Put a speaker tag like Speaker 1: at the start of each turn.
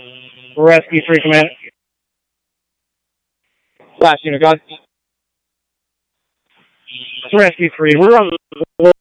Speaker 1: Rescue 3 command. Last unit, God. Rescue 3, we're on the